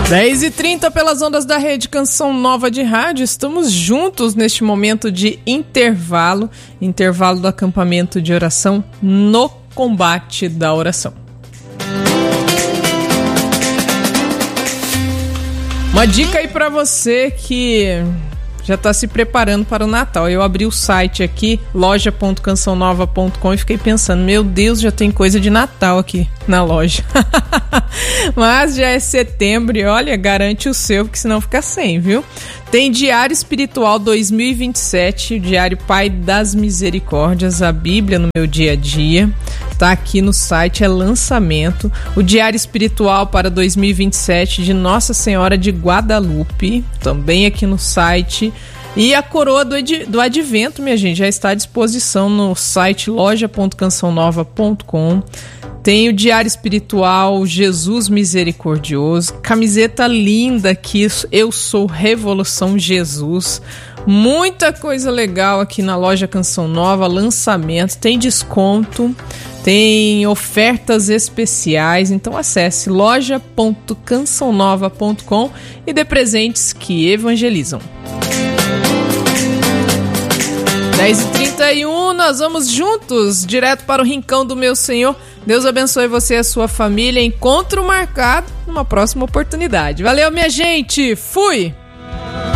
10h30 pelas ondas da Rede Canção Nova de Rádio. Estamos juntos neste momento de intervalo do acampamento de oração no combate da oração. Uma dica aí para você que já está se preparando para o Natal. Eu abri o site aqui, loja.cançãonova.com, e fiquei pensando, meu Deus, já tem coisa de Natal aqui na loja. Mas já é setembro e olha, garante o seu, porque senão fica sem, viu? Tem Diário Espiritual 2027, Diário Pai das Misericórdias, a Bíblia no meu dia a dia. Tá aqui no site, é lançamento. O Diário Espiritual para 2027 de Nossa Senhora de Guadalupe, também aqui no site. E a coroa do Advento, minha gente, já está à disposição no site loja.cançãonova.com. Tem o Diário Espiritual Jesus Misericordioso, camiseta linda aqui, Eu Sou Revolução Jesus. Muita coisa legal aqui na loja Canção Nova, lançamentos, tem desconto, tem ofertas especiais, então acesse loja.cançãonova.com e dê presentes que evangelizam. 10h31, nós vamos juntos, direto para o Rincão do Meu Senhor. Deus abençoe você e a sua família. Encontro marcado numa próxima oportunidade. Valeu, minha gente! Fui!